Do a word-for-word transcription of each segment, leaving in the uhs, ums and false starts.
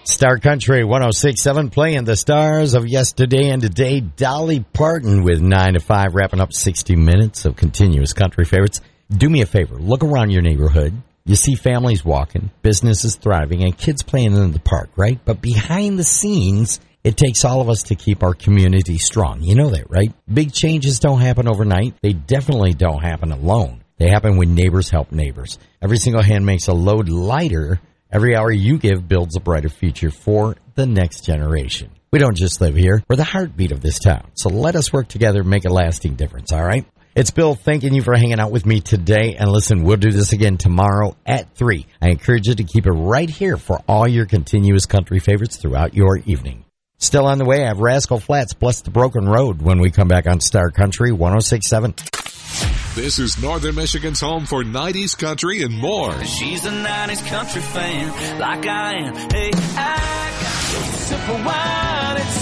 Star Country one oh six point seven, playing the stars of yesterday and today. Dolly Parton with nine to five, wrapping up sixty minutes of continuous country favorites. Do me a favor, look around your neighborhood. You see families walking, businesses thriving, and kids playing in the park, right? But behind the scenes, it takes all of us to keep our community strong. You know that, right? Big changes don't happen overnight. They definitely don't happen alone. They happen when neighbors help neighbors. Every single hand makes a load lighter. Every hour you give builds a brighter future for the next generation. We don't just live here. We're the heartbeat of this town. So let us work together and make a lasting difference, all right? It's Bill thanking you for hanging out with me today. And listen, we'll do this again tomorrow at three. I encourage you to keep it right here for all your continuous country favorites throughout your evening. Still on the way, I have Rascal Flatts plus The Broken Road when we come back on Star Country one oh six point seven. This is Northern Michigan's home for nineties country and more. She's a nineties country fan, like I am. Hey, I got a sip of wine, it's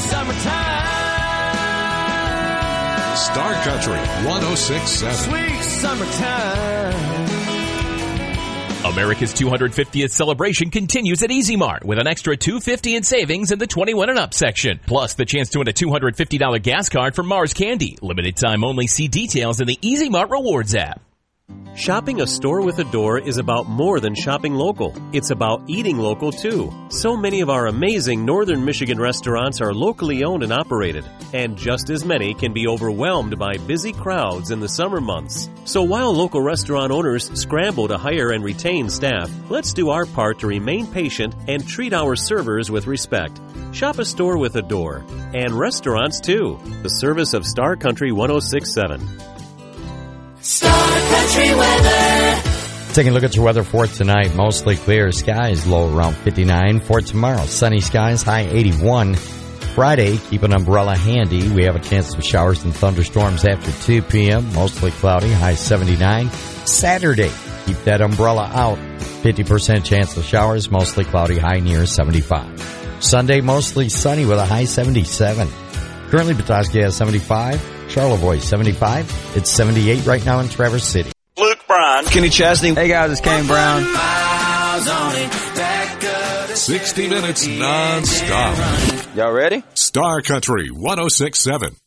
summertime. Star Country one oh six point seven. Sweet summertime. America's two hundred fiftieth celebration continues at Easy Mart with an extra two hundred fifty dollars in savings in the twenty-one and up section. Plus the chance to win a two hundred fifty dollars gas card from Mars Candy. Limited time only. See details in the Easy Mart Rewards app. Shopping a store with a door is about more than shopping local. It's about eating local, too. So many of our amazing Northern Michigan restaurants are locally owned and operated, and just as many can be overwhelmed by busy crowds in the summer months. So while local restaurant owners scramble to hire and retain staff, let's do our part to remain patient and treat our servers with respect. Shop a store with a door. And restaurants, too. The service of Star Country one oh six point seven. Star Country weather. Taking a look at your weather for tonight. Mostly clear skies, low around fifty-nine. For tomorrow, sunny skies, high eighty-one. Friday, keep an umbrella handy. We have a chance of showers and thunderstorms after two p.m. Mostly cloudy, high seventy-nine. Saturday, keep that umbrella out. fifty percent chance of showers, mostly cloudy, high near seventy-five. Sunday, mostly sunny with a high seventy-seven. Currently, Petoskey has seventy-five. Charlevoix, seventy-five. It's seventy-eight right now in Traverse City. Luke Bryan. Kenny Chesney. Hey guys, it's Kane Brown. sixty minutes non-stop. Y'all ready? Star Country one oh six point seven.